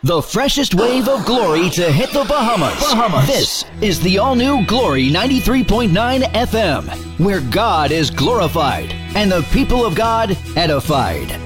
The freshest wave of glory to hit the Bahamas. This is the all-new Glory 93.9 FM, where God is glorified and the people of God edified.